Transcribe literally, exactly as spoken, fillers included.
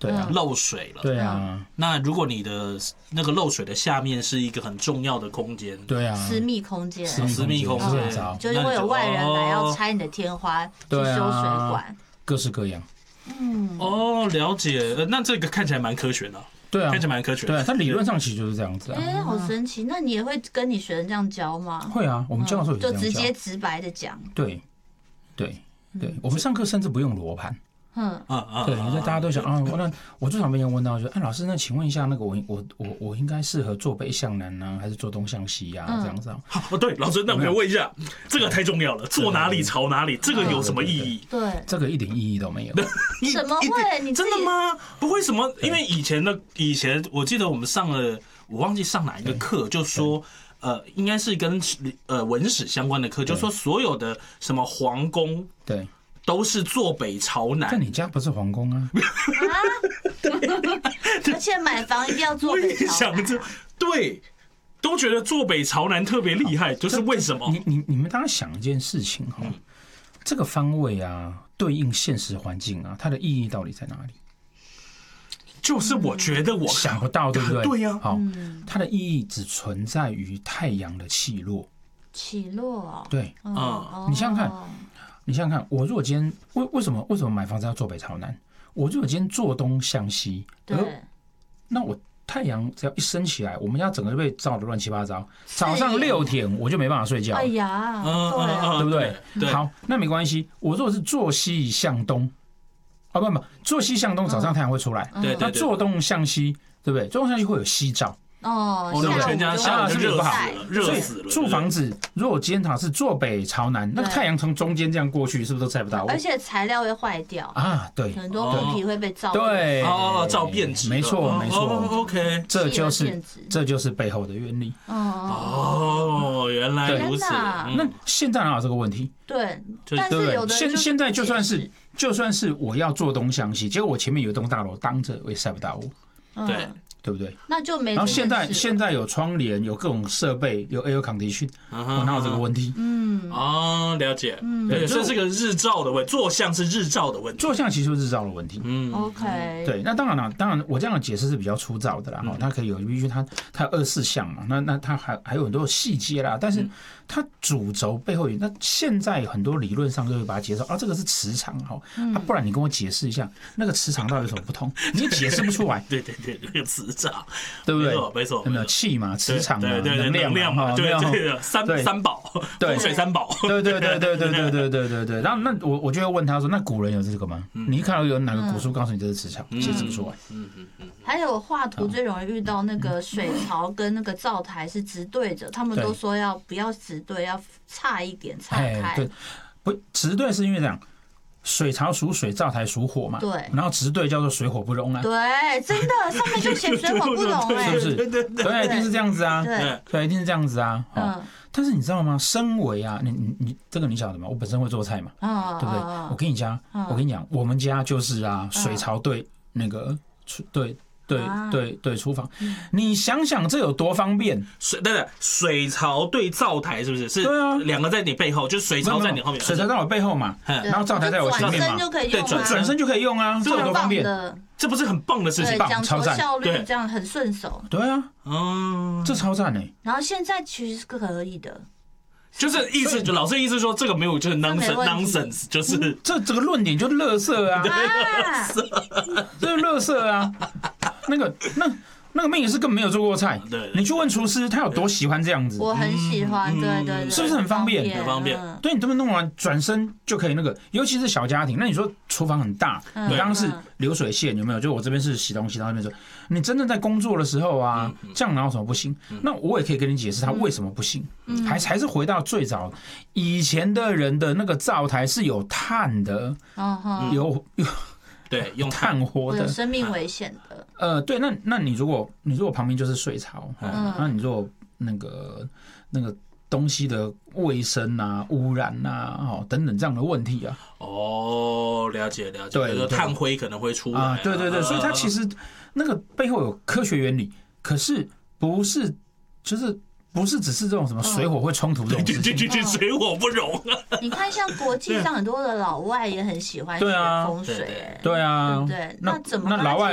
对啊， 漏水了。 对啊， 那如果你的那个漏水的下面是一个很重要的空间， 对啊， 私密空间， 私密空间， 就是会有外人来要拆你的天花，去修水管， 各式各样。 嗯， 哦，了解。呃，那这个看起来蛮科学的。 对啊， 看起来蛮科学的。 对啊，它理论上其实就是这样子啊。 哎，好神奇！那你也会跟你学生这样教吗？ 会啊，我们教的时候也就直接直白的讲。 对，对，对，我们上课甚至不用罗盘。 嗯嗯嗯， 对，大家都想啊，那我最常被人问到，就哎，老师，那请问一下，那个我我我我应该适合坐北向南呢，还是坐东向西呀？这样子啊？ 哦，对，老师，那我问一下，这个太重要了，坐哪里朝哪里，这个有什么意义？ 对， 这个一点意义都没有。 怎么会？你真的吗？不会什么？因为以前的以前，我记得我们上了，我忘记上哪一个课，就说。呃，应该是跟呃文史相关的课，就说所有的什么皇宫， 对， 都是坐北朝南。 但你家不是皇宫啊？ 啊，而且买房一定要坐北朝南。 对，都觉得坐北朝南特别厉害，就是为什么？ 你你你们大家想一件事情哈，这个方位啊，对应现实环境啊，它的意义到底在哪里？ 就是我觉得我想不到，对不对？ 对呀， 好，它的意义只存在于太阳的起落。 起落， 对， 嗯， 你想想看，你想想看，我如果今天为为什么为什么买房子要坐北朝南？我如果今天坐东向西， 对， 那我太阳只要一升起来，我们家整个就被照得乱七八糟。早上六点我就没办法睡觉。 哎呀， 对不对？好，那没关系。我如果是坐西向东。啊不不，坐西向东，早上太阳会出来。 对， 那坐东向西，对不对？坐东向西会有西照。 哦， 全家下是不是不好？ 热死了。 住房子，如果今天它是坐北朝南，那个太阳从中间这样过去，是不是都晒不到？ 而且材料会坏掉啊，对， 很多布皮会被照。 对， 哦，照变质。 没错，没错。 OK， 这就是这就是背后的原理。 哦，原来如此。 那现在哪有这个问题？ 对，但是有的现现在就算是就算是我要坐东向西，结果我前面有一栋大楼挡着，我也晒不到我。 对。 对不对？ 那就没。 然后现在现在有窗帘，有各种设备，有 air condition， 我哪有这个问题？ 嗯， 哦，了解。嗯，对，这是个日照的问题，坐向是日照的问题。 坐向其实是日照的问题。 嗯 ，OK。 对，那当然了，当然我这样的解释是比较粗糙的啦。哈，它可以有，必须它它有二十四项嘛，那那它还还有很多细节啦。但是它主轴背后有，那现在很多理论上就会把它解释啊，这个是磁场哈，啊，不然你跟我解释一下那个磁场到底有什么不同？你也解释不出来。 对对对，那个磁场， 对不对？ 没错， 有没有气嘛？磁场嘛？ 能量嘛？对对，三三宝，风水三宝。 对对对对对对对对对对。然后那我我就会问他说，那古人有这个吗？你一看到有哪个古书告诉你这是磁场，解释不出来。 嗯嗯嗯。 还有画图最容易遇到那个水槽跟那个灶台是直对着，他们都说要不要直对，要差一点岔开。 对，不直对是因为这样。水槽属水，灶台属火嘛。 对。 然后直对叫做水火不容啊。 对，真的，上面就写水火不容哎， 是不是？对对对，一定是这样子啊。 对对，一定是这样子啊。 嗯。 但是你知道吗？身为啊，你你你这个你晓得吗？我本身会做菜嘛，对不对？我跟你讲，我跟你讲，我们家就是啊，水槽对那个对。对对对，厨房，你想想这有多方便？ 水对对，水槽对灶台是不是？是， 对啊， 两个在你背后，就是水槽在你后面， 水槽在我背后嘛，然后灶台在我前面嘛， 对， 转转身就可以用啊，这有多方便？ 这不是很棒的事情， 讲超赞， 效率这样很顺手。 对啊， 嗯， 这超赞哎。 然后现在其实是可以的。 就是意思，就老师意思说这个没有，就是 nonsense nonsense， 就是这这个论点就是垃圾啊，这是垃圾啊，那个那那个命理师根本没有做过菜，你去问厨师，他有多喜欢这样子？ 我很喜欢，对对对， 是不是很方便？ 很方便。 对，你这么弄完，转身就可以那个，尤其是小家庭。那你说厨房很大，你刚刚是流水线有没有？就我这边是洗东西，到那边说，你真正在工作的时候啊，这样哪有什么不行？那我也可以跟你解释他为什么不行。还还是回到最早以前的人的那个灶台是有炭的，有有。 对，用炭火的， 有生命危险的。 呃，对，那那你如果你如果旁边就是水槽，嗯，那你如果那个那个东西的卫生啊、污染啊、哦等等这样的问题啊， 哦，了解了解， 对， 炭灰可能会出来啊，对对对，所以它其实那个背后有科学原理，可是不是就是。不是只是这种什么水火会冲突这种事情， 对对对，水火不容啊！ 你看，像国际上很多的老外也很喜欢学风水， 对啊， 对不对？那怎么那老外？